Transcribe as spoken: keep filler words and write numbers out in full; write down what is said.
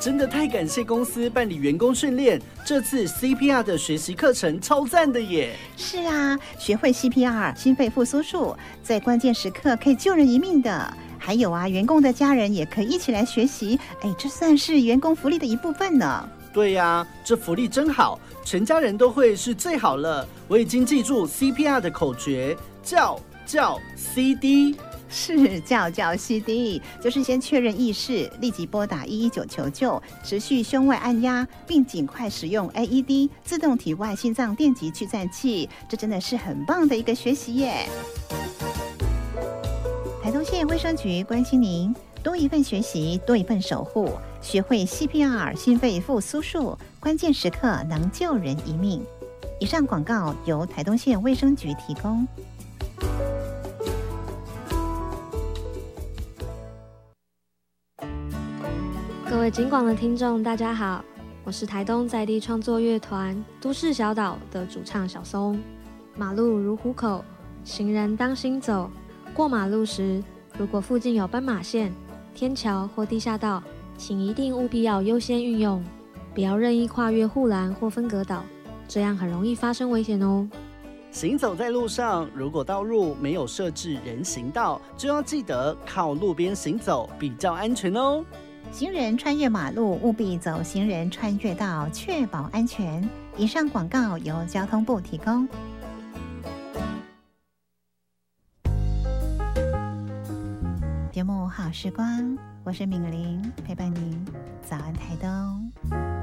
真的太感谢公司办理员工训练，这次 C P R 的学习课程超赞的耶！ 是啊，学会 C P R 心肺复苏术，在关键时刻可以救人一命的。还有啊，员工的家人也可以一起来学习，哎，这算是员工福利的一部分呢。 对呀、啊，这福利真好，全家人都会是最好了。我已经记住 C P R 的口诀，叫叫 C D。 是叫叫 C D， 就是先确认意识，立即拨打一一九求救，持续胸外按压，并尽快使用 A E D 自动体外心脏电极去颤器，这真的是很棒的一个学习耶！台东县卫生局关心您，多一份学习，多一份守护，学会 C P R 心肺复苏术，关键时刻能救人一命。以上广告由台东县卫生局提供。 各位警广的听众，大家好，我是台东在地创作乐团都市小岛的主唱小松。马路如虎口，行人当心走。过马路时，如果附近有斑马线、天桥或地下道，请一定务必要优先运用，不要任意跨越护栏或分隔岛，这样很容易发生危险哦。 行走在路上，如果道路没有设置人行道，就要记得靠路边行走比较安全哦。 行人穿越马路，务必走行人穿越道，确保安全。以上广告由交通部提供。节目好时光，我是敏玲，陪伴您早安台东。